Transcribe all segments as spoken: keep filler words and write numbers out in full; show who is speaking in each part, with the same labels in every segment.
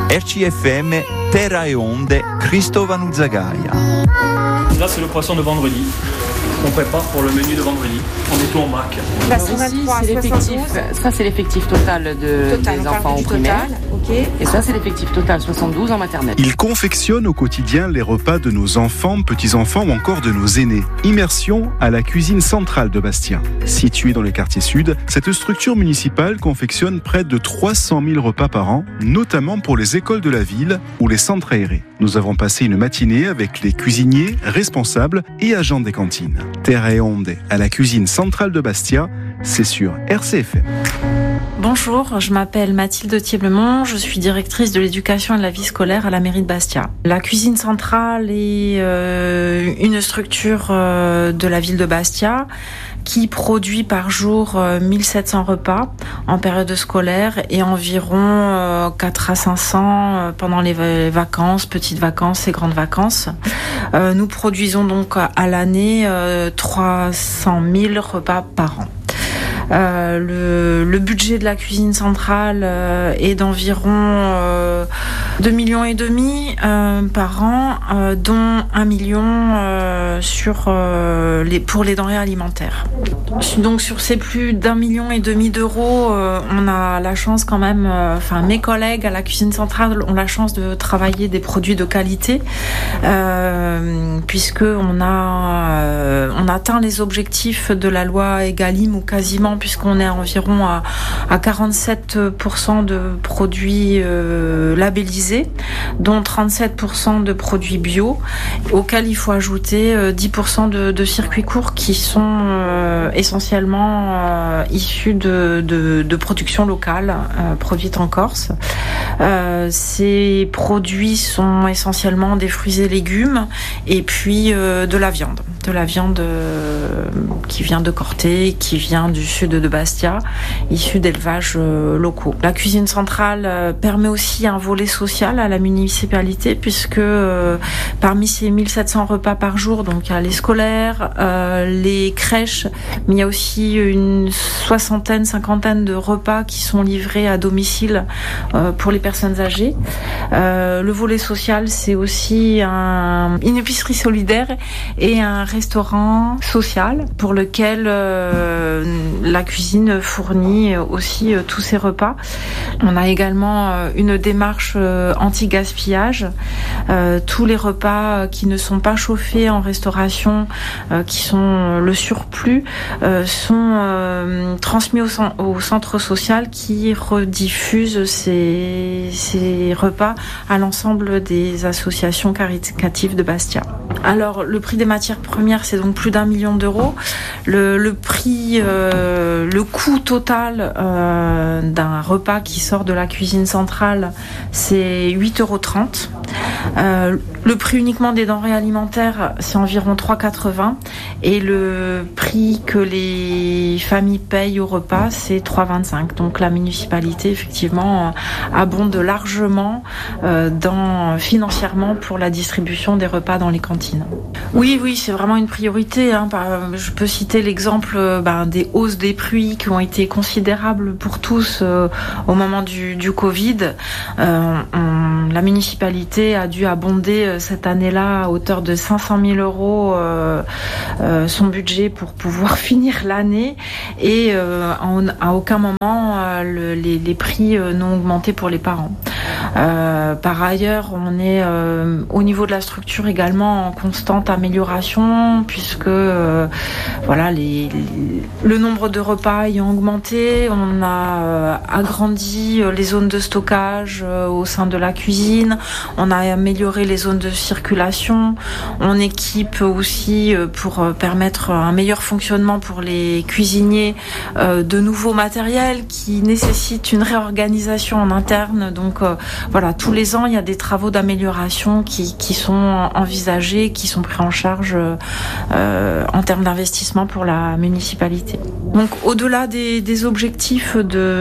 Speaker 1: R C F M, Terra e Onde, Cristovano Zagaia.
Speaker 2: Là, c'est le poisson de vendredi. On prépare pour le menu de vendredi. On est tout en vrac.
Speaker 3: Là, ici, c'est l'effectif. Ça, c'est l'effectif total, de, total, des enfants au primaire. Okay. Et ça, c'est l'effectif total, soixante-douze en maternelle.
Speaker 4: Il confectionne au quotidien les repas de nos enfants, petits-enfants ou encore de nos aînés. Immersion à la cuisine centrale de Bastia. Située dans le quartier sud, cette structure municipale confectionne près de trois cent mille repas par an, notamment pour les écoles de la ville ou les centres aérés. Nous avons passé une matinée avec les cuisiniers, responsables et agents des cantines. Terra e Onde à la cuisine centrale de Bastia, c'est sur R C F M.
Speaker 5: Bonjour, je m'appelle Mathilde Thieblemont, je suis directrice de l'éducation et de la vie scolaire à la mairie de Bastia. La cuisine centrale est euh, une structure euh, de la ville de Bastia qui produit par jour euh, mille sept cents repas en période scolaire et environ euh, quatre à cinq cents euh, pendant les v- vacances, petites vacances et grandes vacances. Euh, nous produisons donc à l'année euh, trois cent mille repas par an. Euh, le, le budget de la cuisine centrale euh, est d'environ euh, deux millions et demi euh, par an, euh, dont un million euh, sur euh, les pour les denrées alimentaires. Donc sur ces plus d'un million et demi d'euros, euh, on a la chance quand même, euh, enfin mes collègues à la cuisine centrale ont la chance de travailler des produits de qualité, euh, puisque on a euh, on atteint les objectifs de la loi Egalim ou quasiment, puisqu'on est environ à, à quarante-sept pour cent de produits euh, labellisés, dont trente-sept pour cent de produits bio, auxquels il faut ajouter euh, dix pour cent de, de circuits courts qui sont euh, essentiellement euh, issus de, de, de production locale, euh, produite en Corse. Euh, ces produits sont essentiellement des fruits et légumes et puis euh, de la viande. De la viande euh, qui vient de Corté, qui vient du sud de Bastia, issue d'élevages euh, locaux. La cuisine centrale euh, permet aussi un volet social à la municipalité, puisque euh, parmi ces mille sept cents repas par jour, donc il y a les scolaires, euh, les crèches, mais il y a aussi une soixantaine, cinquantaine de repas qui sont livrés à domicile euh, pour les personnes âgées. Euh, le volet social, c'est aussi un, une épicerie solidaire et un restaurant social pour lequel euh, la cuisine fournit aussi euh, tous ces repas. On a également euh, une démarche euh, anti-gaspillage. Euh, tous les repas qui ne sont pas chauffés en restauration, euh, qui sont le surplus, euh, sont euh, transmis au, cen- au centre social qui rediffuse ces, ces repas à l'ensemble des associations caritatives de Bastia. Alors, le prix des matières premières, c'est donc plus d'un million d'euros. Le, le prix, euh, le coût total euh, d'un repas qui sort de la cuisine centrale, c'est huit euros trente. Euh, le prix uniquement des denrées alimentaires, c'est environ trois euros quatre-vingts. Et le prix que les familles payent au repas, c'est trois euros vingt-cinq. Donc la municipalité, effectivement, abonde largement euh, dans, financièrement pour la distribution des repas dans les cantines. Oui, oui, c'est vraiment une priorité. Hein. Je peux citer l'exemple ben, des hausses des prix qui ont été considérables pour tous euh, au moment du, du Covid. Euh, on, la municipalité a dû abonder euh, cette année-là à hauteur de cinq cent mille euros euh, euh, son budget pour pouvoir finir l'année et euh, en, à aucun moment euh, le, les, les prix euh, n'ont augmenté pour les parents. Euh, par ailleurs, on est euh, au niveau de la structure également en constante amélioration puisque euh, voilà les, les, le nombre de repas ayant augmenté, on a euh, agrandi les zones de stockage euh, au sein de la cuisine, on a amélioré les zones de circulation, on équipe aussi euh, pour euh, permettre un meilleur fonctionnement pour les cuisiniers euh, de nouveaux matériels qui nécessitent une réorganisation en interne. Donc euh, voilà, tous les ans il y a des travaux d'amélioration qui, qui sont envisagés, qui sont pris en charge euh, en termes d'investissement pour la municipalité. Donc au-delà des, des objectifs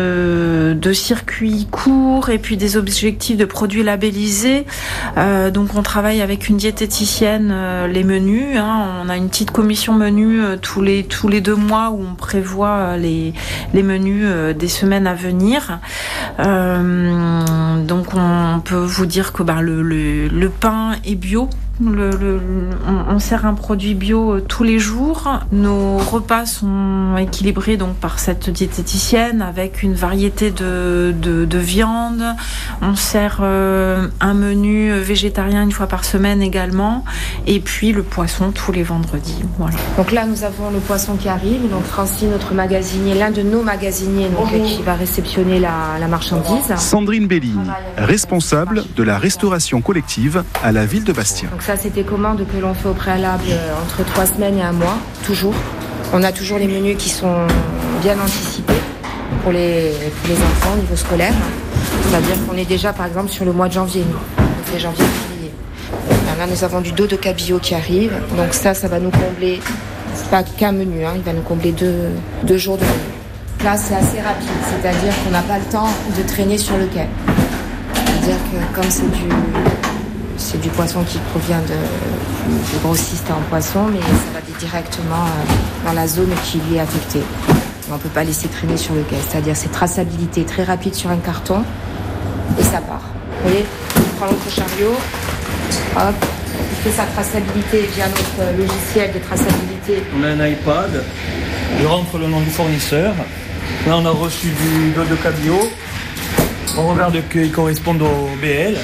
Speaker 5: de, de circuits courts et puis des objectifs de produits labellisés, euh, donc on travaille avec une diététicienne euh, les menus. Hein, on a une petite commission menu euh, tous les tous les deux mois où on prévoit les les menus euh, des semaines à venir. Euh, donc on peut vous dire que bah, le, le, le pain est bio. Le, le, on, on sert un produit bio tous les jours. Nos repas sont équilibrés donc par cette diététicienne avec une variété de, de, de viande. On sert euh, un menu végétarien une fois par semaine également, et puis le poisson tous les vendredis. Voilà.
Speaker 6: Donc là nous avons le poisson qui arrive. Donc Francine, notre magasinier, l'un de nos magasiniers donc, oh. qui va réceptionner la, la marchandise.
Speaker 4: Sandrine Bellini, responsable de la restauration collective à la ville de Bastia.
Speaker 6: Donc ça, c'est des commandes que l'on fait au préalable entre trois semaines et un mois, toujours. On a toujours les menus qui sont bien anticipés pour les, pour les enfants au niveau scolaire. C'est-à-dire qu'on est déjà, par exemple, sur le mois de janvier. Donc c'est janvier, février. Là, nous avons du dos de cabillaud qui arrive. Donc ça, ça va nous combler, c'est pas qu'un menu, hein, il va nous combler deux, deux jours de menu. Là, c'est assez rapide, c'est-à-dire qu'on n'a pas le temps de traîner sur le quai. C'est-à-dire que comme c'est du... C'est du poisson qui provient de, de grossistes en poisson, mais ça va directement dans la zone qui lui est affectée. On ne peut pas laisser traîner sur le quai. C'est-à-dire c'est traçabilité très rapide sur un carton et ça part. Vous voyez, on prend l'autre chariot, hop, il fait sa traçabilité via notre logiciel de traçabilité.
Speaker 2: On a un iPad, je rentre le nom du fournisseur. Là on a reçu du dos de cabillaud. On regarde qu'il corresponde au B L.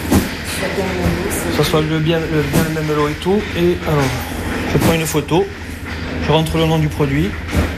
Speaker 2: Ça soit le bien, le bien le même lot et tout. Et alors, je prends une photo, je rentre le nom du produit,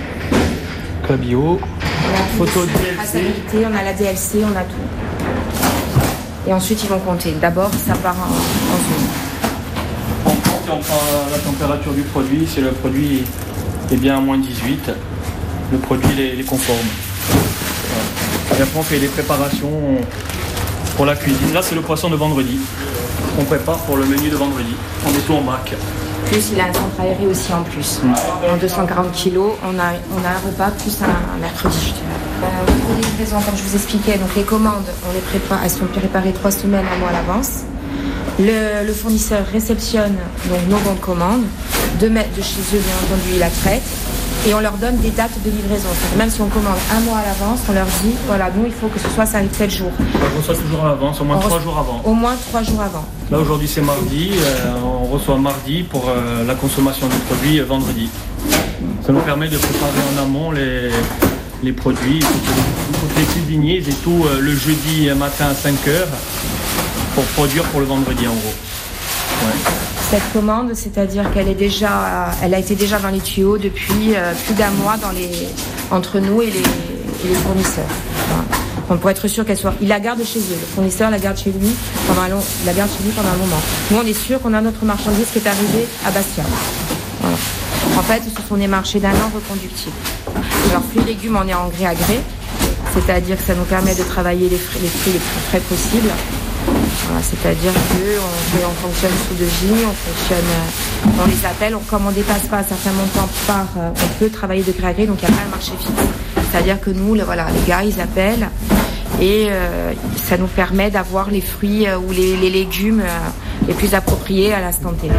Speaker 2: cabillaud, photo de D L C.
Speaker 6: On a la D L C, on a tout. Et ensuite ils vont compter. D'abord ça part en, en zone.
Speaker 2: On compte et on prend la température du produit. Si le produit est bien à moins dix-huit, le produit est, est conforme. Voilà. Et après on fait les préparations pour la cuisine. Là c'est le poisson de vendredi. On prépare pour le menu de vendredi. On met tout en vrac.
Speaker 6: Plus il a un centre aéré aussi en plus. Mmh. En deux cent quarante kilos, on a, on a un repas plus un, un mercredi. Euh, pour les livraisons, comme je vous expliquais, donc les commandes, on les prépare, elles sont préparées trois semaines, un mois à l'avance. Le, le fournisseur réceptionne donc nos bons de commande, de mettre de chez eux, bien entendu, il la traite. Et on leur donne des dates de livraison. Même si on commande un mois à l'avance, on leur dit, voilà, nous, il faut que ce soit, ça arrive tel jour.
Speaker 2: On reçoit toujours à l'avance, au moins trois jours avant.
Speaker 6: Au moins trois jours avant.
Speaker 2: Là, aujourd'hui, c'est mardi. Euh, on reçoit mardi pour euh, la consommation du produit euh, vendredi. Ça nous permet de préparer en amont les, les produits. Il faut que les cuisiniers aient tout euh, le jeudi matin à cinq heures pour produire pour le vendredi, en gros. Ouais.
Speaker 6: Cette commande, c'est-à-dire qu'elle est déjà, elle a été déjà dans les tuyaux depuis euh, plus d'un mois dans les, entre nous et les, et les fournisseurs. Voilà. Donc pour être sûr qu'elle soit, il la garde chez eux. Le fournisseur la garde chez lui pendant un long, il la garde chez lui pendant un moment. Nous, on est sûr qu'on a notre marchandise qui est arrivée à Bastia. Voilà. En fait, ce sont des marchés d'un an reconductifs. Alors, fruits et légumes, on est en gré à gré, c'est-à-dire que ça nous permet de travailler les fruits les, fruits les plus frais possibles. Voilà, c'est-à-dire qu'on on fonctionne sous devis, on fonctionne, on les appelle, on, comme on ne dépasse pas un certain montant par, on peut travailler de gré à gré, donc il n'y a pas un marché fixe. C'est-à-dire que nous, le, voilà, les gars, ils appellent et euh, ça nous permet d'avoir les fruits euh, ou les, les légumes euh, les plus appropriés à l'instant T.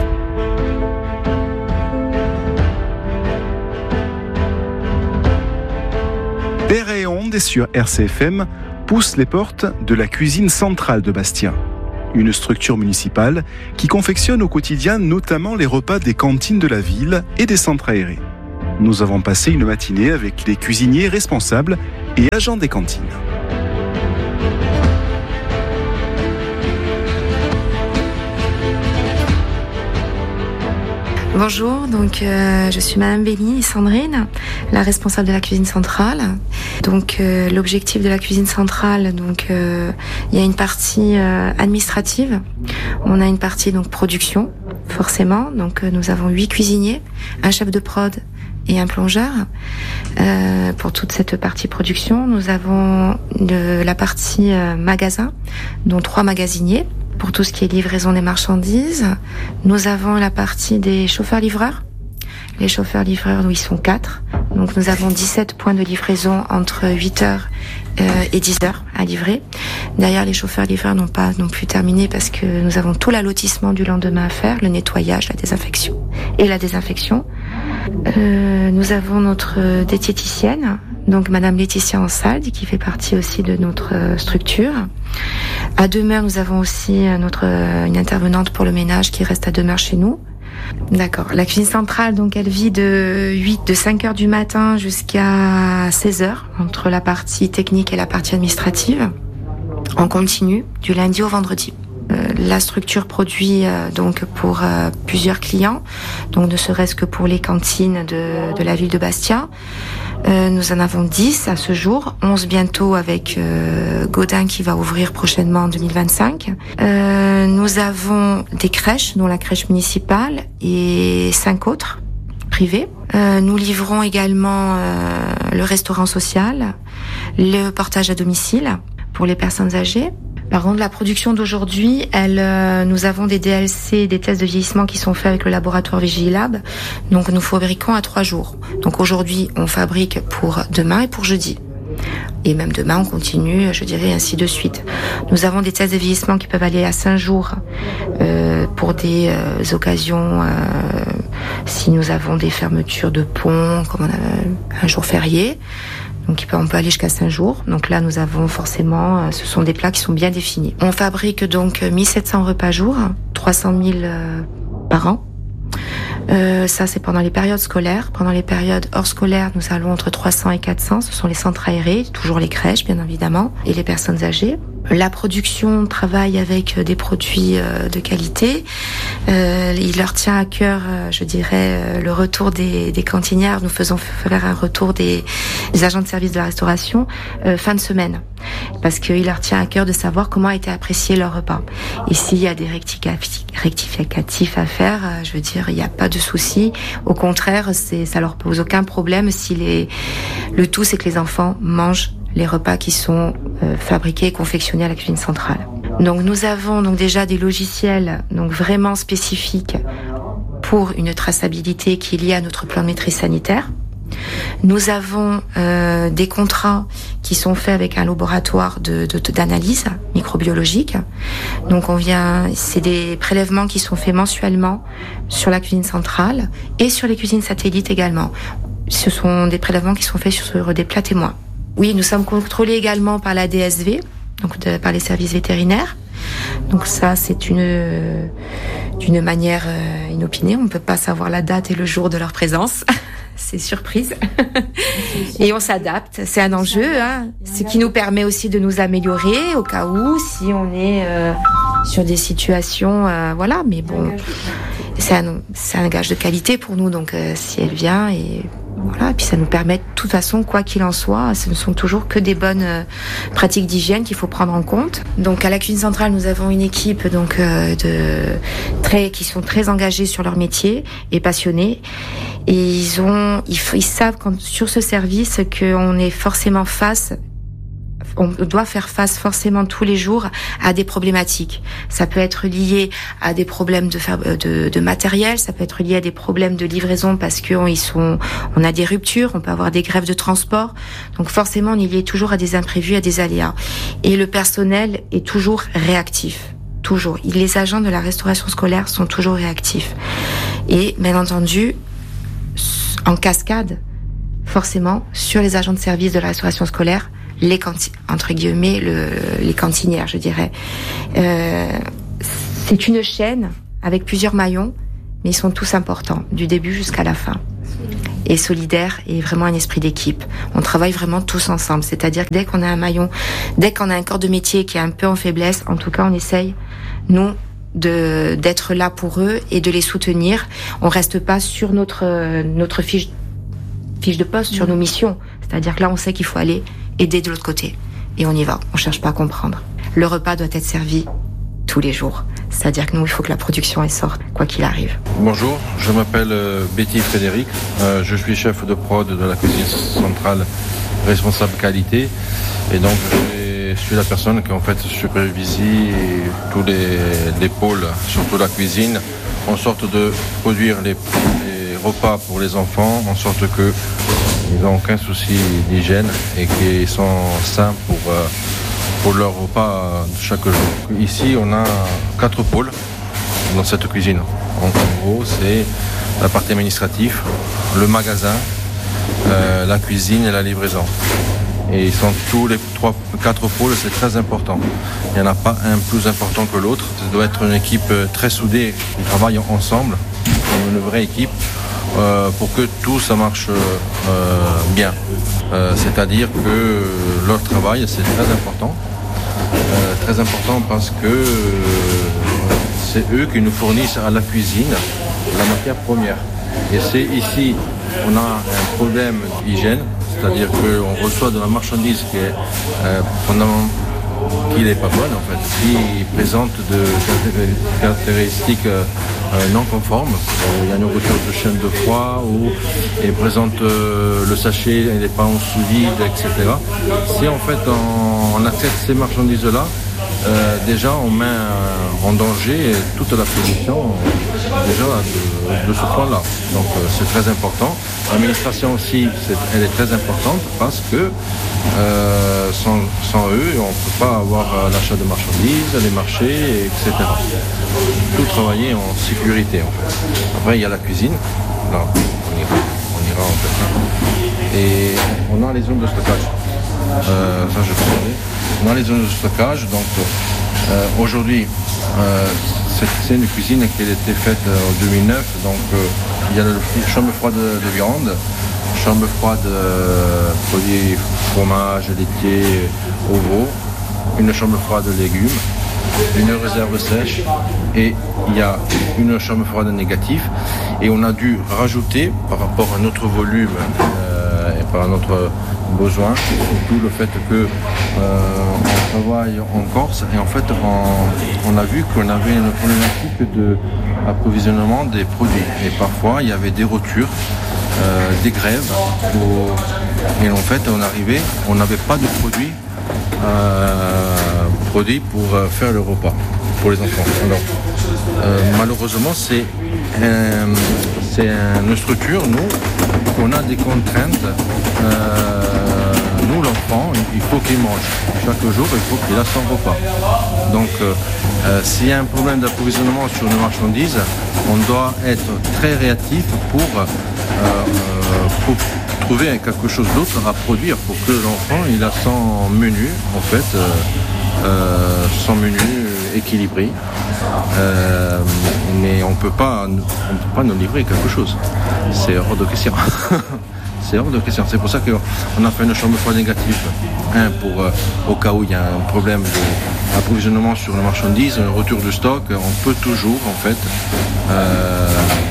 Speaker 4: Terre et Onde sur R C F M pousse les portes de la cuisine centrale de Bastia. Une structure municipale qui confectionne au quotidien notamment les repas des cantines de la ville et des centres aérés. Nous avons passé une matinée avec les cuisiniers responsables et agents des cantines.
Speaker 6: Bonjour, donc euh, je suis Madame Bellini, Sandrine, la responsable de la cuisine centrale. Donc euh, l'objectif de la cuisine centrale, donc euh, il y a une partie euh, administrative, on a une partie donc production, forcément. Donc euh, nous avons huit cuisiniers, un chef de prod et un plongeur. Euh, pour toute cette partie production, nous avons de, la partie euh, magasin, dont trois magasiniers. Pour tout ce qui est livraison des marchandises, nous avons la partie des chauffeurs-livreurs. Les chauffeurs-livreurs, nous, ils sont quatre. Donc, nous avons dix-sept points de livraison entre huit heures euh, et dix heures à livrer. D'ailleurs, les chauffeurs-livreurs n'ont pas non plus terminé parce que nous avons tout l'allotissement du lendemain à faire, le nettoyage, la désinfection et la désinfection. Euh, nous avons notre diététicienne, donc Madame Laetitia Ansaldi, qui fait partie aussi de notre structure. À demeure, nous avons aussi notre, une intervenante pour le ménage qui reste à demeure chez nous. D'accord. La cuisine centrale, donc, elle vit de huit, de cinq heures du matin jusqu'à seize heures, entre la partie technique et la partie administrative, en continu, du lundi au vendredi. Euh, la structure produit euh, donc pour euh, plusieurs clients, donc ne serait-ce que pour les cantines de, de la ville de Bastia. Euh, nous en avons dix à ce jour, onze bientôt avec euh, Gaudin qui va ouvrir prochainement en deux mille vingt-cinq. Euh, nous avons des crèches, dont la crèche municipale et cinq autres privées. Euh, nous livrons également euh, le restaurant social, le portage à domicile pour les personnes âgées. Par contre, la production d'aujourd'hui, elle, euh, nous avons des D L C, des tests de vieillissement qui sont faits avec le laboratoire Vigilab. Donc, nous fabriquons à trois jours. Donc, aujourd'hui, on fabrique pour demain et pour jeudi. Et même demain, on continue, je dirais, ainsi de suite. Nous avons des tests de vieillissement qui peuvent aller à cinq jours euh, pour des euh, occasions, euh, si nous avons des fermetures de ponts, comme on a un jour férié. Donc on peut aller jusqu'à cinq jours. Donc là, nous avons forcément, ce sont des plats qui sont bien définis. On fabrique donc mille sept cents repas jour, trois cent mille euh, par an. Euh, ça, c'est pendant les périodes scolaires. Pendant les périodes hors scolaires, nous allons entre trois cents et quatre cents. Ce sont les centres aérés, toujours les crèches, bien évidemment, et les personnes âgées. La production travaille avec des produits de qualité. Euh, il leur tient à cœur, je dirais, le retour des, des cantinières. Nous faisons faire un retour des, des agents de service de la restauration euh, fin de semaine, parce qu'il leur tient à cœur de savoir comment a été apprécié leur repas. Et s'il y a des rectificatifs à faire, je veux dire, il n'y a pas de souci. Au contraire, c'est, ça leur pose aucun problème. Si les, le tout, c'est que les enfants mangent les repas qui sont euh, fabriqués et confectionnés à la cuisine centrale. Donc nous avons donc déjà des logiciels donc vraiment spécifiques pour une traçabilité qui est liée à notre plan de maîtrise sanitaire. Nous avons euh, des contrats qui sont faits avec un laboratoire de, de, d'analyse microbiologique. Donc on vient, c'est des prélèvements qui sont faits mensuellement sur la cuisine centrale et sur les cuisines satellites également. Ce sont des prélèvements qui sont faits sur des plats témoins. Oui, nous sommes contrôlés également par la D S V, donc de, par les services vétérinaires. Donc ça, c'est une d'une manière euh, inopinée. On ne peut pas savoir la date et le jour de leur présence. C'est surprise. Et on s'adapte. C'est un enjeu, hein. Ce qui nous permet aussi de nous améliorer au cas où, si on est euh, sur des situations, euh, voilà. Mais bon, c'est un, c'est un gage de qualité pour nous. Donc euh, si elle vient et voilà, et puis ça nous permet de toute façon, quoi qu'il en soit, ce ne sont toujours que des bonnes euh, pratiques d'hygiène qu'il faut prendre en compte. Donc à la cuisine centrale, nous avons une équipe donc euh, de très qui sont très engagés sur leur métier et passionnés. Et ils ont, ils, ils savent quand, sur ce service qu'on est forcément face. On doit faire face forcément tous les jours à des problématiques. Ça peut être lié à des problèmes de, de, de matériel, ça peut être lié à des problèmes de livraison parce que on, ils sont, on a des ruptures, on peut avoir des grèves de transport. Donc forcément, on est lié toujours à des imprévus, à des aléas. Et le personnel est toujours réactif. Toujours. Les agents de la restauration scolaire sont toujours réactifs. Et bien entendu, en cascade, forcément, sur les agents de service de la restauration scolaire, les canti- entre guillemets le, les cantinières, je dirais. Euh, c'est une chaîne avec plusieurs maillons, mais ils sont tous importants, du début jusqu'à la fin. Et solidaire et vraiment un esprit d'équipe. On travaille vraiment tous ensemble. C'est-à-dire que dès qu'on a un maillon, dès qu'on a un corps de métier qui est un peu en faiblesse, en tout cas, on essaye, nous, de d'être là pour eux et de les soutenir. On reste pas sur notre notre fiche fiche de poste, sur nos missions. C'est-à-dire que là, on sait qu'il faut aller aider de l'autre côté. Et on y va. On cherche pas à comprendre. Le repas doit être servi tous les jours. C'est-à-dire que nous, il faut que la production elle sorte, quoi qu'il arrive.
Speaker 7: Bonjour, je m'appelle euh, Betty Frédéric. Euh, je suis chef de prod de la cuisine centrale, responsable qualité. Et donc, je suis la personne qui en fait supervisie tous les, les pôles, surtout la cuisine, en sorte de produire les, les repas pour les enfants, en sorte que ils n'ont aucun souci d'hygiène et qu'ils sont sains pour, euh, pour leur repas de chaque jour. Ici, on a quatre pôles dans cette cuisine. En, en gros, c'est la partie administrative, le magasin, euh, la cuisine et la livraison. Et ils sont tous les trois, quatre pôles, c'est très important. Il n'y en a pas un plus important que l'autre. Ça doit être une équipe très soudée, qui travaille ensemble, une vraie équipe, euh, pour que tout ça marche euh, bien. Euh, c'est-à-dire que leur travail, c'est très important. Euh, très important parce que euh, c'est eux qui nous fournissent à la cuisine la matière première. Et c'est ici, on a un problème d'hygiène, c'est-à-dire qu'on reçoit de la marchandise qui est euh, fondamentalement qui n'est pas bonne en fait, qui présente de caractéristiques euh, non conformes. Il y a une rupture de chaîne de froid ou il présente euh, le sachet, il n'est pas en sous-vide, et cetera. Si en fait on, on accepte ces marchandises-là, euh, déjà on met euh, en danger toute la production euh, déjà de, de ce point-là. Donc euh, c'est très important. L'administration aussi, c'est, elle est très importante parce que euh, sans, sans eux, on ne peut pas avoir euh, l'achat de marchandises, les marchés, et cetera. Tout travailler en sécurité en fait. Après il y a la cuisine, là on ira, on ira en fait. Et on a les zones de stockage. Euh, ça je peux dire. On a les zones de stockage, donc euh, aujourd'hui euh, c'est, c'est une cuisine qui a été faite en deux mille neuf, donc euh, il y a la chambre froide de, de viande, chambre froide euh, produits fromage, laitier, ovaux, une chambre froide de légumes, une réserve sèche et il y a une chambre froide négative et on a dû rajouter par rapport à notre volume euh, et par notre besoin, surtout le fait que euh, on travaille en Corse et en fait on, on a vu qu'on avait une problématique de approvisionnement des produits et parfois il y avait des ruptures, euh, des grèves où, et en fait on arrivait, on n'avait pas de produits euh, produits pour faire le repas pour les enfants. Alors euh, malheureusement c'est, euh, c'est une structure, nous, qu'on a des contraintes. Euh, nous l'enfant, il faut qu'il mange. Chaque jour, il faut qu'il a son repas. Donc euh, euh, s'il y a un problème d'approvisionnement sur une marchandise, on doit être très réactif pour, euh, euh, pour trouver quelque chose d'autre à produire pour que l'enfant il a son menu en fait euh, euh, son menu équilibré euh, mais on peut pas on peut pas nous livrer quelque chose, c'est hors de question. C'est hors de question. C'est pour ça qu'on a fait une chambre froide négative. Un, pour euh, au cas où il y a un problème d'approvisionnement sur la marchandise, un retour de stock, on peut toujours en fait euh,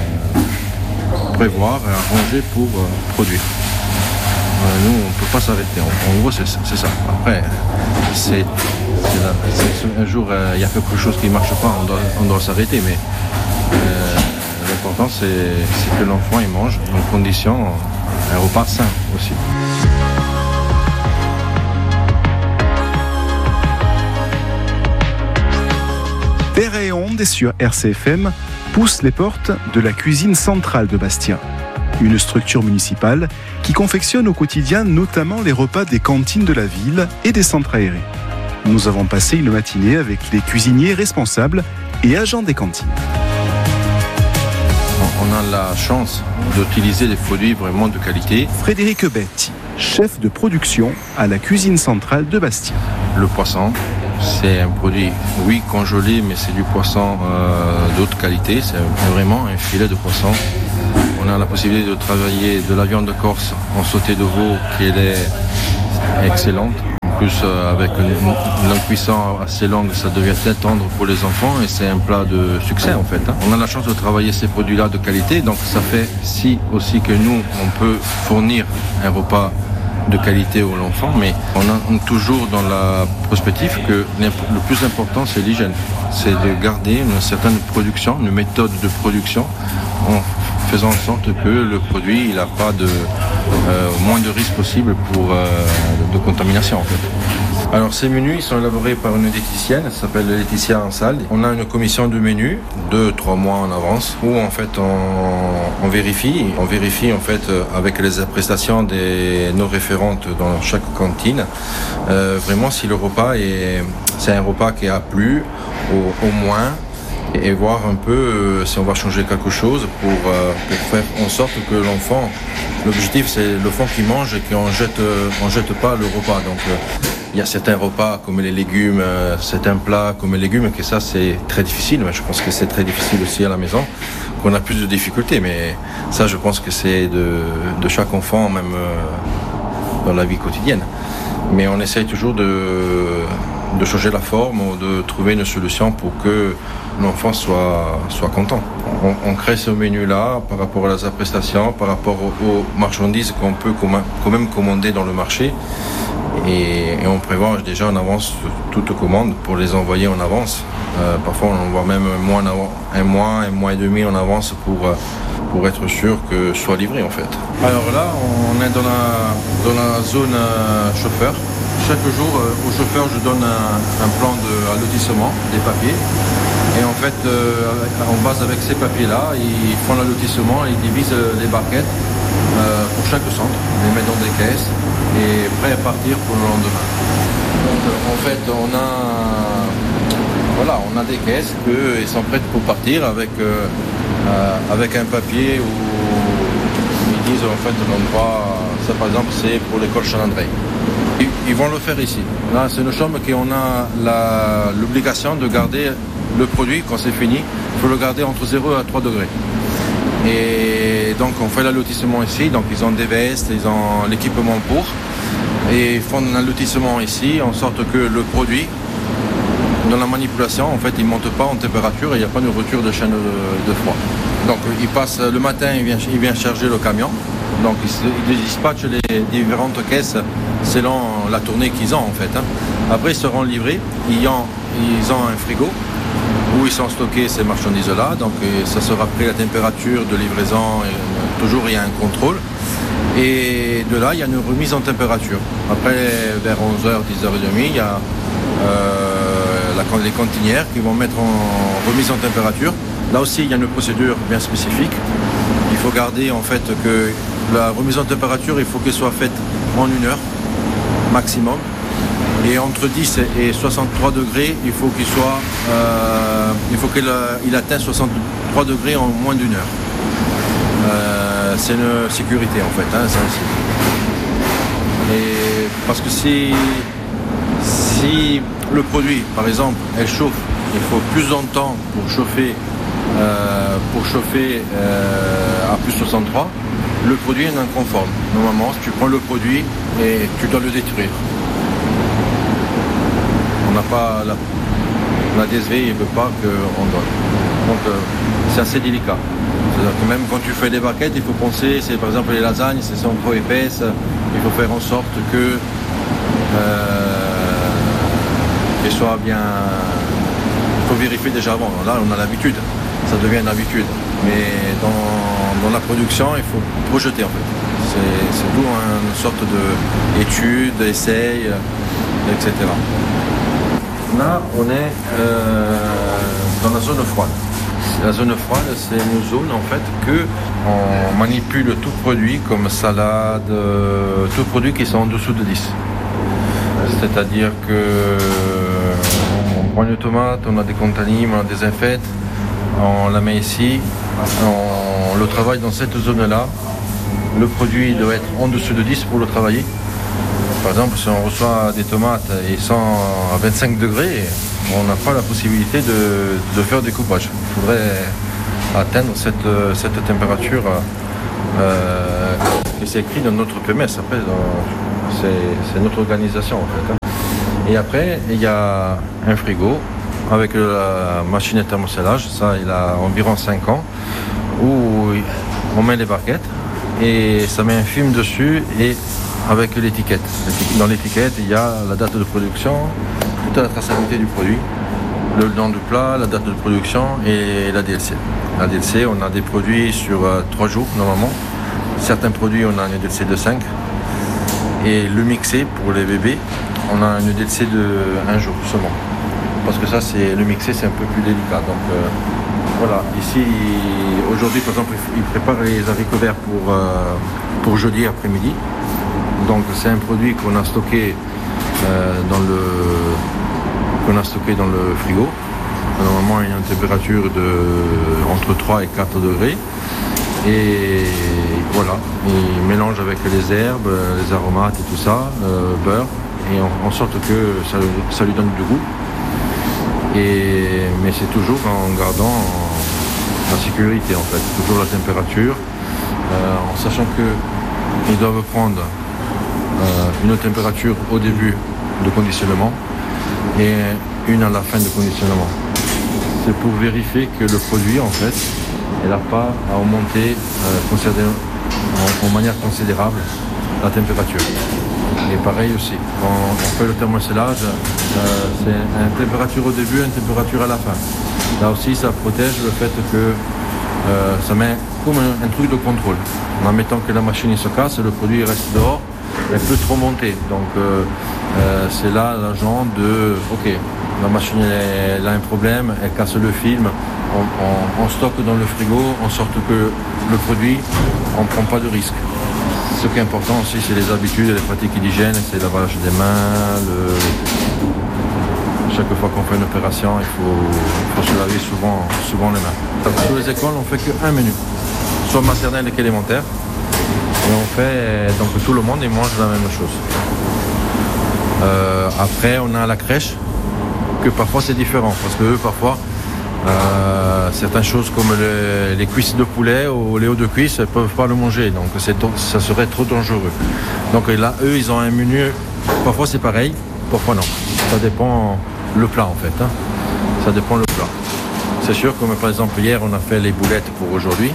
Speaker 7: prévoir, arranger pour euh, produire. Euh, nous, on ne peut pas s'arrêter. En, en gros, c'est, c'est ça. Après, c'est, c'est, là, c'est un jour, il euh, y a quelque chose qui ne marche pas, on doit, on doit s'arrêter. Mais euh, l'important, c'est, c'est que l'enfant il mange en condition un repas sain aussi.
Speaker 4: Terre et Onde sur R C F M pousse les portes de la cuisine centrale de Bastia. Une structure municipale qui confectionne au quotidien notamment les repas des cantines de la ville et des centres aérés. Nous avons passé une matinée avec les cuisiniers responsables et agents des cantines.
Speaker 7: On a la chance d'utiliser des produits vraiment de qualité.
Speaker 4: Frédéric Betti, chef de production à la cuisine centrale de Bastia.
Speaker 7: Le poisson, c'est un produit, oui, congelé, mais c'est du poisson euh, d'autre qualité. C'est vraiment un filet de poisson. On a la possibilité de travailler de la viande de Corse en sauté de veau qui est excellente. En plus, euh, avec une, une cuisson assez longue, ça devient très tendre pour les enfants et c'est un plat de succès en fait. Hein. On a la chance de travailler ces produits-là de qualité, donc ça fait si aussi que nous, on peut fournir un repas de qualité aux enfants, mais on est toujours dans la perspective que le plus important, c'est l'hygiène. C'est de garder une certaine production, une méthode de production en faisant en sorte que le produit n'a pas de euh, moins de risques possible pour euh, de contamination en fait. Alors ces menus ils sont élaborés par une diététicienne, elle s'appelle Laetitia Ansal. On a une commission de menus, deux, trois mois en avance, où en fait on, on vérifie, on vérifie en fait avec les prestations des nos référentes dans chaque cantine, euh, vraiment si le repas est, c'est un repas qui a plu au, au moins et voir un peu euh, si on va changer quelque chose pour, euh, pour faire en sorte que l'enfant, l'objectif c'est l'enfant qui mange et qu'on jette, euh, on jette pas le repas. Donc euh, il y a certains repas comme les légumes, euh, certains plats comme les légumes, que ça c'est très difficile, mais je pense que c'est très difficile aussi à la maison, qu'on a plus de difficultés, mais ça je pense que c'est de, de chaque enfant, même euh, dans la vie quotidienne. Mais on essaye toujours de, de changer la forme ou de trouver une solution pour que l'enfant soit, soit content. On, on crée ce menu-là par rapport à la prestation, par rapport aux, aux marchandises qu'on peut quand même commander dans le marché. Et, et on prévoit déjà en avance toutes commandes pour les envoyer en avance. Euh, parfois on envoie même un mois, un mois, un mois et demi en avance pour, pour être sûr que ce soit livré en fait. Alors là, on est dans la, dans la zone euh, chauffeur. Chaque jour, euh, au chauffeur, je donne un, un plan de lotissement, des papiers. Et en fait, euh, en base avec ces papiers-là, ils font l'allotissement, ils divisent les barquettes euh, pour chaque centre, les mettent dans des caisses et prêts à partir pour le lendemain. Donc en fait, on a, voilà, on a des caisses qui sont prêtes pour partir avec, euh, euh, avec un papier où ils disent en fait l'endroit, ça par exemple c'est pour l'école Charles-André. Ils, ils vont le faire ici. Là, c'est une chambre qu'on a la, l'obligation de garder le produit quand c'est fini. Il faut le garder entre zéro et trois degrés. Et donc on fait l'allotissement ici, donc ils ont des vestes, ils ont l'équipement pour, et ils font un allotissement ici en sorte que le produit, dans la manipulation, en fait il ne monte pas en température et il n'y a pas de rupture de chaîne de, de froid. Donc il passe le matin, il vient, il vient charger le camion, donc il, il dispatche les différentes caisses selon la tournée qu'ils ont en fait. Hein. Après ils seront livrés, ils ont, ils ont un frigo où ils sont stockés ces marchandises-là, donc ça sera pris la température de livraison, et toujours il y a un contrôle, et de là il y a une remise en température. Après vers onze heures, dix heures trente, il y a euh, la, les cantinières qui vont mettre en remise en température. Là aussi il y a une procédure bien spécifique, il faut garder en fait que la remise en température, il faut qu'elle soit faite en une heure maximum. Et entre dix et soixante-trois degrés, il faut qu'il soit, euh, il faut qu'il il atteigne soixante-trois degrés en moins d'une heure. Euh, c'est une sécurité en fait, hein, ça aussi. Et parce que si, si le produit, par exemple, elle chauffe, il faut plus de temps pour chauffer, euh, pour chauffer euh, à plus soixante-trois. Le produit est inconforme. Normalement, tu prends le produit et tu dois le détruire. On n'a pas la, la D S V, il ne veut pas qu'on donne. Donc euh, c'est assez délicat. C'est-à-dire que même quand tu fais des barquettes, il faut penser, c'est par exemple les lasagnes, si elles sont trop épaisses, il faut faire en sorte que euh, qu'elles soient bien. Il faut vérifier déjà avant. Là, on a l'habitude, ça devient une habitude. Mais dans, dans la production, il faut projeter en fait. C'est, c'est tout une sorte d'étude, d'essai, et cetera. Là, on est euh, dans la zone froide. La zone froide, c'est une zone en fait que on manipule tout produit comme salade, euh, tout produit qui sont en dessous de dix. C'est-à-dire que on prend une tomate, on a des contanimes, on a des infectes, on la met ici, on le travaille dans cette zone-là. Le produit doit être en dessous de dix pour le travailler. Par exemple, si on reçoit des tomates et sont à vingt-cinq degrés, on n'a pas la possibilité de, de faire des coupages. Il faudrait atteindre cette, cette température euh, qui c'est écrit dans notre P M S. Après, dans, c'est, c'est notre organisation en fait. Et après, il y a un frigo avec la machine à thermocellage. Ça, il a environ cinq ans, où on met les barquettes et ça met un film dessus et avec l'étiquette. Dans l'étiquette, il y a la date de production, toute la traçabilité du produit, le nom du plat, la date de production et la D L C. La D L C, on a des produits sur euh, trois jours normalement. Certains produits, on a une D L C de cinq. Et le mixé, pour les bébés, on a une D L C de un jour seulement. Parce que ça, c'est le mixé, c'est un peu plus délicat. Donc euh, voilà, ici, aujourd'hui, par exemple, ils préparent les haricots verts pour, euh, pour jeudi après-midi. Donc c'est un produit qu'on a stocké euh, dans le qu'on a stocké dans le frigo Normalement, il y a une température de entre trois et quatre degrés. Et voilà, il mélange avec les herbes, les aromates et tout ça, euh, beurre, et en, en sorte que ça, ça lui donne du goût. Et, mais c'est toujours en gardant la sécurité en fait, toujours la température, euh, en sachant qu'ils doivent prendre euh, une température au début de conditionnement et une à la fin de conditionnement. C'est pour vérifier que le produit en fait, elle n'a pas à augmenter euh, en, en manière considérable la température. Et pareil aussi, quand on fait le thermocellage, euh, c'est une température au début, une température à la fin. Là aussi, ça protège le fait que euh, ça met comme un, un truc de contrôle. En mettant que la machine se casse, le produit reste dehors, elle peut trop monter. Donc euh, euh, c'est là l'agent de, ok, la machine elle, elle a un problème, elle casse le film, on, on, on stocke dans le frigo, en sorte que le produit, on ne prend pas de risque. Ce qui est important aussi, c'est les habitudes et les pratiques d'hygiène, c'est le lavage des mains. Le... Chaque fois qu'on fait une opération, il faut, il faut se laver souvent, souvent les mains. Sur les écoles, on ne fait qu'un menu, soit maternelle qu'élémentaire. Et on fait, donc tout le monde il mange la même chose. Euh, après, on a la crèche, que parfois c'est différent, parce que eux, parfois, Euh, certaines choses comme le, les cuisses de poulet ou les hauts de cuisse ne peuvent pas le manger, donc c'est, ça serait trop dangereux. Donc là, eux, ils ont un menu, parfois c'est pareil, parfois non. Ça dépend le plat en fait, hein. Ça dépend le plat. C'est sûr, comme par exemple hier, on a fait les boulettes pour aujourd'hui.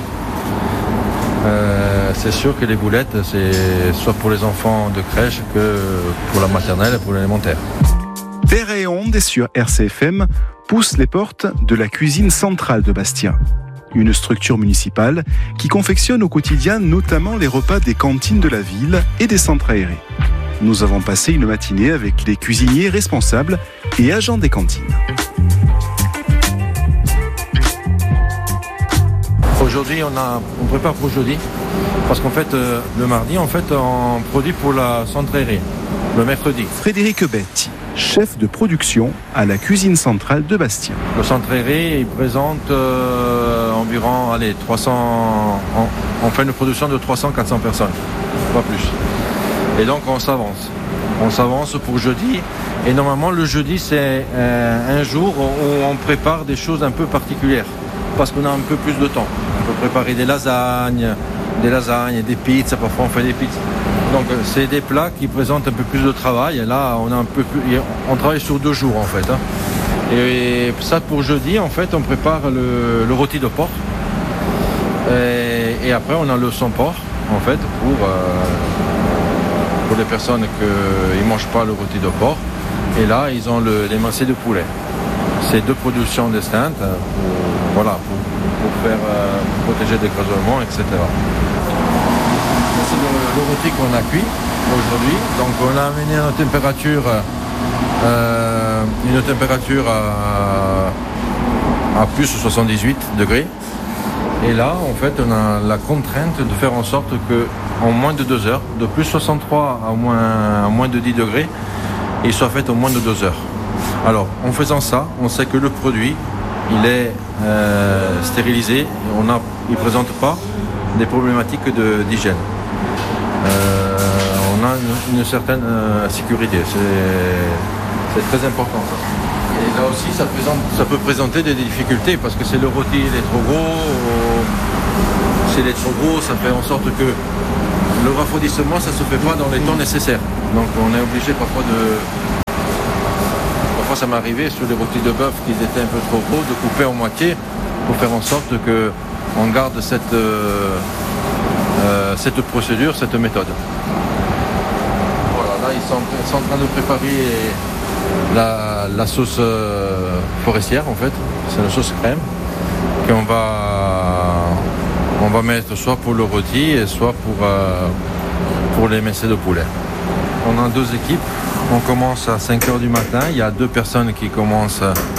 Speaker 7: Euh, c'est sûr que les boulettes, c'est soit pour les enfants de crèche que pour la maternelle et pour l'élémentaire.
Speaker 4: Terre et Onde sur R C F M pousse les portes de la cuisine centrale de Bastia. Une structure municipale qui confectionne au quotidien notamment les repas des cantines de la ville et des centres aérés. Nous avons passé une matinée avec les cuisiniers responsables et agents des cantines.
Speaker 7: Aujourd'hui, on, a, on prépare pour jeudi, parce qu'en fait, euh, le mardi, en fait, on produit pour la centre aérée, le mercredi.
Speaker 4: Frédéric Betti, chef de production à la cuisine centrale de Bastia.
Speaker 7: Le centre aéré, il présente euh, environ, allez, trois cents, on, on fait une production de trois cents à quatre cents personnes, pas plus. Et donc, on s'avance. On s'avance pour jeudi. Et normalement, le jeudi, c'est euh, un jour où on prépare des choses un peu particulières, parce qu'on a un peu plus de temps. On peut préparer des lasagnes, des lasagnes, des pizzas, parfois on fait des pizzas. Donc c'est des plats qui présentent un peu plus de travail. Et là, on a un peu plus, on travaille sur deux jours en fait. Hein. Et ça pour jeudi, en fait, on prépare le, le rôti de porc. Et, et après, on a le sans porc, en fait, pour, euh, pour les personnes qui ne mangent pas le rôti de porc. Et là, ils ont le, les massés de poulet. C'est deux productions distinctes pour, voilà, pour, pour faire euh, pour protéger des l'écrasement, et cetera. C'est le, le rôti qu'on a cuit aujourd'hui. Donc on a amené une température, euh, une température à, à plus de soixante-dix-huit degrés. Et là, en fait, on a la contrainte de faire en sorte que, en moins de deux heures, de plus soixante-trois à moins, à moins de dix degrés, il soit fait en moins de deux heures. Alors, en faisant ça, on sait que le produit, il est euh, stérilisé, on a, il ne présente pas des problématiques de, d'hygiène. Euh, on a une, une certaine euh, sécurité, c'est, c'est très important ça. Et là aussi, ça, présente, ça peut présenter des difficultés parce que c'est le rôti, il est trop gros, s'il est trop gros, ça fait en sorte que le refroidissement, ça ne se fait pas dans les temps nécessaires. Donc on est obligé parfois de... Parfois ça m'est arrivé sur les rôtis de bœuf qui étaient un peu trop gros, de couper en moitié pour faire en sorte qu'on garde cette, euh, euh, cette procédure, cette méthode. Voilà, là ils sont, ils sont en train de préparer la, la sauce euh, forestière en fait. C'est une sauce crème qu'on va, on va mettre soit pour le rôti, soit pour, euh, pour les messets de poulet. On a deux équipes. On commence à cinq heures du matin. Il y a deux personnes qui commencent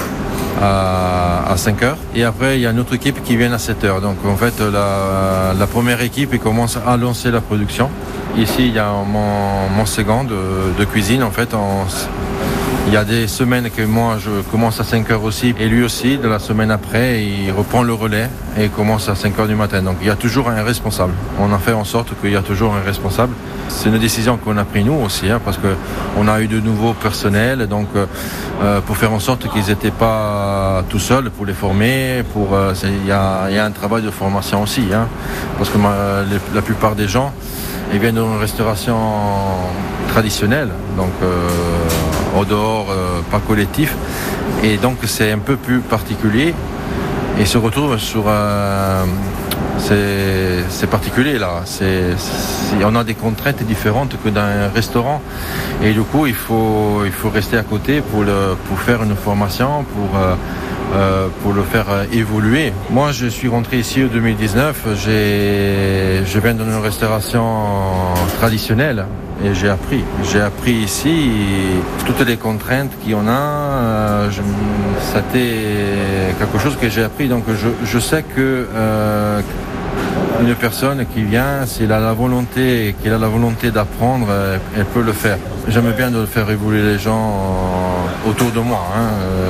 Speaker 7: à, à cinq heures. Et après, il y a une autre équipe qui vient à sept heures. Donc, en fait, la, la première équipe elle commence à lancer la production. Ici, il y a mon, mon second de, de cuisine. En fait, on, Il y a des semaines que moi je commence à cinq heures aussi et lui aussi, de la semaine après, il reprend le relais et commence à cinq heures du matin. Donc il y a toujours un responsable. On a fait en sorte qu'il y a toujours un responsable. C'est une décision qu'on a prise nous aussi, hein, parce qu'on a eu de nouveaux personnels, donc euh, pour faire en sorte qu'ils n'étaient pas tout seuls, pour les former. Pour, euh, il y a, y a un travail de formation aussi, hein, parce que ma, les, la plupart des gens ils viennent d'une restauration traditionnelle, donc euh, au dehors, euh, pas collectif, et donc c'est un peu plus particulier. Et se retrouve sur euh, c'est, c'est particulier là. C'est, c'est, on a des contraintes différentes que dans un restaurant, et du coup il faut il faut rester à côté pour le pour faire une formation, pour euh, euh, pour le faire évoluer. Moi, je suis rentré ici en deux mille dix-neuf. J'ai je viens d'une restauration traditionnelle. Et j'ai appris. J'ai appris ici toutes les contraintes qu'il y en a. Euh, je, c'était quelque chose que j'ai appris. Donc je, je sais que euh, une personne qui vient, s'il a la volonté, qu'il a la volonté d'apprendre, elle, elle peut le faire. J'aime bien de faire évoluer les gens autour de moi. Hein.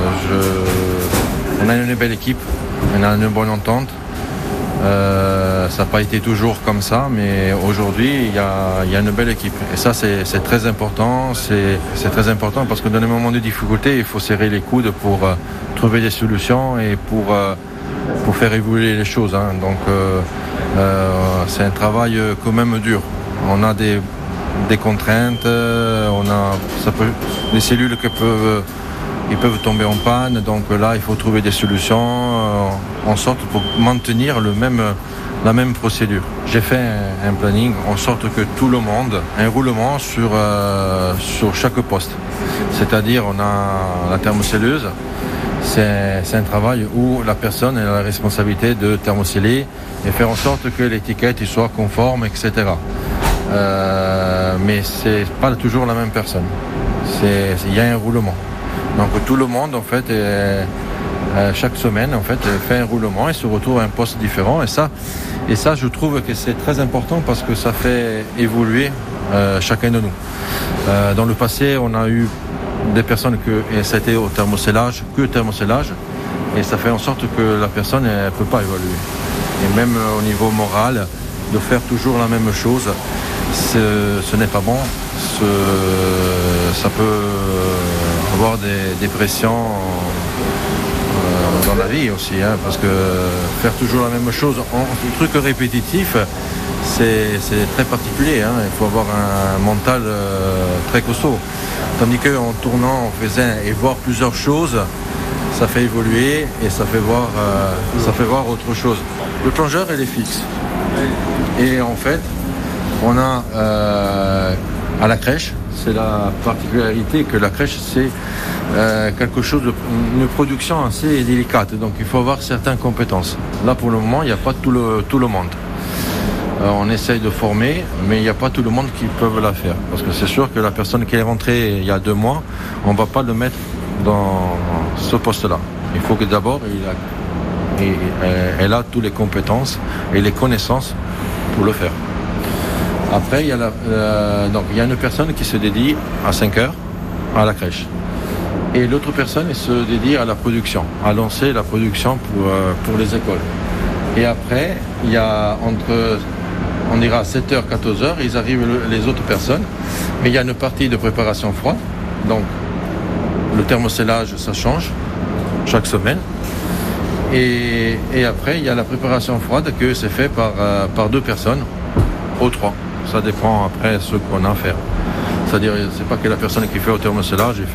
Speaker 7: Je, on a une belle équipe, on a une bonne entente. Euh, ça n'a pas été toujours comme ça, mais aujourd'hui il y a, y a une belle équipe et ça c'est, c'est très important. C'est, c'est très important parce que dans les moments de difficulté il faut serrer les coudes pour euh, trouver des solutions et pour, euh, pour faire évoluer les choses, hein. Donc euh, euh, c'est un travail quand même dur. On a des, des contraintes, on a ça peut, des cellules qui peuvent Ils peuvent tomber en panne, donc là il faut trouver des solutions euh, en sorte pour maintenir le même, la même procédure. J'ai fait un, un planning en sorte que tout le monde, un roulement sur, euh, sur chaque poste. C'est-à-dire on a la thermocelleuse, c'est, c'est un travail où la personne a la responsabilité de thermoceller et faire en sorte que l'étiquette soit conforme, et cetera. Euh, mais c'est pas toujours la même personne. Il y a un roulement. Donc tout le monde en fait est, euh, chaque semaine en fait fait un roulement et se retrouve à un poste différent et ça et ça je trouve que c'est très important parce que ça fait évoluer euh, chacun de nous. Euh, dans le passé on a eu des personnes que et c'était au thermocellage que thermocellage et ça fait en sorte que la personne ne peut pas évoluer et même au niveau moral de faire toujours la même chose ce, ce n'est pas bon. Ce, ça peut avoir des, des pressions euh, dans la vie aussi, hein, parce que faire toujours la même chose en, en truc répétitif, c'est, c'est très particulier, hein. Il faut avoir un mental euh, très costaud. Tandis qu'en tournant, en faisant et voir plusieurs choses, ça fait évoluer et ça fait voir, euh, ça fait voir autre chose. Le plongeur, il est fixe. Et en fait, on a euh, à la crèche, c'est la particularité que la crèche, c'est euh, quelque chose de, une production assez délicate. Donc il faut avoir certaines compétences. Là, pour le moment, il n'y a pas tout le, tout le monde. Euh, on essaye de former, mais il n'y a pas tout le monde qui peut la faire. Parce que c'est sûr que la personne qui est rentrée il y a deux mois, on ne va pas le mettre dans ce poste-là. Il faut que d'abord, il a, il, elle a toutes les compétences et les connaissances pour le faire. Après, il y a la, euh, donc, il y a une personne qui se dédie à cinq heures à la crèche. Et l'autre personne se dédie à la production, à lancer la production pour, euh, pour les écoles. Et après, il y a entre, on dira sept heures, quatorze heures, ils arrivent les autres personnes. Mais il y a une partie de préparation froide. Donc, le thermocellage, ça change chaque semaine. Et, et après, il y a la préparation froide que c'est fait par, euh, par deux personnes, ou trois. Ça dépend après ce qu'on a à faire. C'est-à-dire, c'est pas que la personne qui fait au thermocellage, il